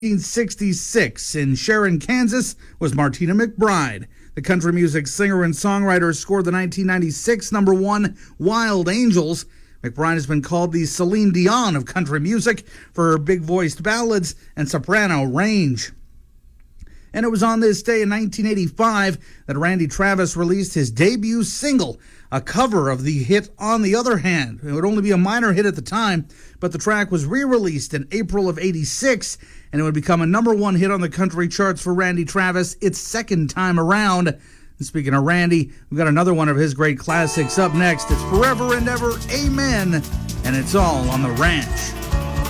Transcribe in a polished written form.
1966 in Sharon, Kansas, was Martina McBride. The country music singer and songwriter scored the 1996 number one Wild Angels. McBride has been called the Celine Dion of country music for her big-voiced ballads and soprano range. And it was on this day in 1985 that Randy Travis released his debut single, a cover of the hit On the Other Hand. It would only be a minor hit at the time, but the track was re-released in April of '86, and it would become a number one hit on the country charts for Randy Travis its second time around. And speaking of Randy, we've got another one of his great classics up next. It's Forever and Ever, Amen, and it's all on the ranch.